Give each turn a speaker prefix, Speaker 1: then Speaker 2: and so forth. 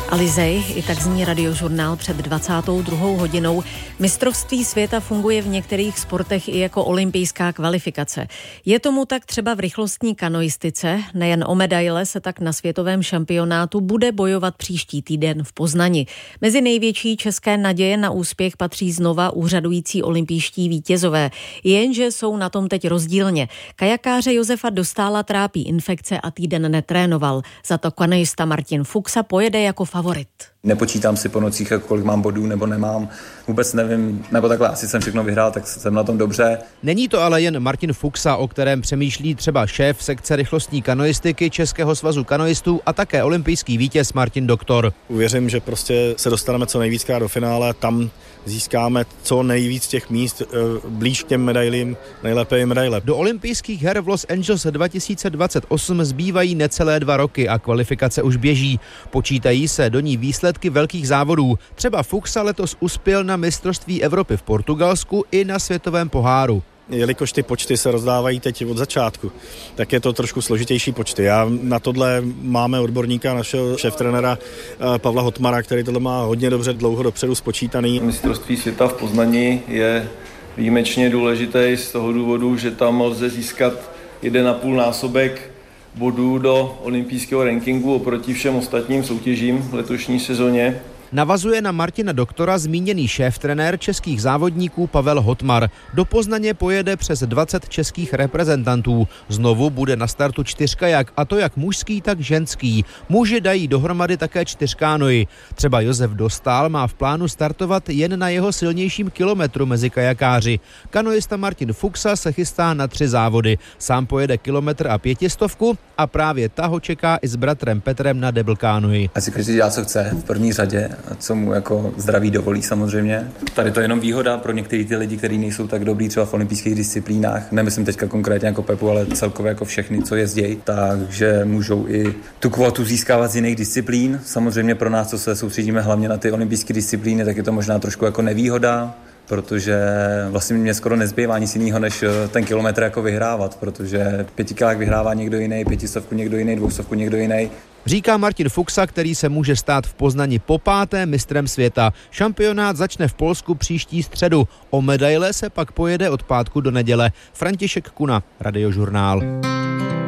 Speaker 1: Alizej, i tak zní Radiožurnál před 22. hodinou. Mistrovství světa funguje v některých sportech i jako olympijská kvalifikace. Je tomu tak třeba v rychlostní kanoistice. Nejen o medaile se tak na světovém šampionátu bude bojovat příští týden v Poznani. Mezi největší české naděje na úspěch patří znova úřadující olympijští vítězové. Jenže jsou na tom teď rozdílně. Kajakáře Josefa Dostála trápí infekce a týden netrénoval. Za to kanoista Martin Fuxa pojede jako favorit.
Speaker 2: Nepočítám si po nocích, kolik mám bodů nebo nemám. Vůbec nevím, nebo takhle asi jsem všechno vyhrál, tak jsem na tom dobře.
Speaker 3: Není to ale jen Martin Fuxa, o kterém přemýšlí třeba šéf sekce rychlostní kanoistiky Českého svazu kanoistů a také olympijský vítěz Martin Doktor.
Speaker 4: Věřím, že prostě se dostaneme co nejvíckrát do finále, tam získáme co nejvíc těch míst blíž k těm medailím, nejlépe medaile.
Speaker 3: Do olympijských her v Los Angeles 2028 zbývají necelé 2 roky a kvalifikace už běží. Počítají se do ní výsledky velkých závodů. Třeba Fuxa letos uspěl na mistrovství Evropy v Portugalsku i na světovém poháru.
Speaker 4: Jelikož ty počty se rozdávají teď od začátku, tak je to trošku složitější počty. Na tohle máme odborníka, našeho šéftrenera Pavla Hotmara, který tohle má hodně dobře dlouho dopředu spočítaný.
Speaker 2: Mistrovství světa v Poznani je výjimečně důležité z toho důvodu, že tam lze získat 1,5 násobek bodů do olympijského rankingu oproti všem ostatním soutěžím v letošní sezóně.
Speaker 3: Navazuje na Martina Doktora zmíněný šéftrenér českých závodníků Pavel Hotmar. Do Poznaně pojede přes 20 českých reprezentantů. Znovu bude na startu 4kajak, a to jak mužský, tak ženský. Muži dají dohromady také 4kánoji. Třeba Josef Dostál má v plánu startovat jen na jeho silnějším kilometru mezi kajakáři. Kanoista Martin Fuxa se chystá na 3 závody. Sám pojede kilometr a 500 a právě ta ho čeká i s bratrem Petrem na deblkánoji.
Speaker 2: Asi každý dělá, co chce v první řadě, co mu jako zdraví dovolí samozřejmě. Tady to je jenom výhoda pro některé ty lidi, kteří nejsou tak dobrý třeba v olympijských disciplínách. Nemyslím teďka konkrétně jako Pepu, ale celkově jako všechny, co jezdějí, takže můžou i tu kvotu získávat z jiných disciplín. Samozřejmě pro nás, co se soustředíme hlavně na ty olympijské disciplíny, tak je to možná trošku jako nevýhoda, protože vlastně mě skoro nezbývá nic jiného, než ten kilometr jako vyhrávat, protože 5kajak vyhrává někdo jiný, 500 někdo jiný, 200 někdo jiný.
Speaker 3: Říká Martin Fuxa, který se může stát v Poznani popáté mistrem světa. Šampionát začne v Polsku příští středu. O medaile se pak pojede od pátku do neděle. František Kuna, Radiožurnál.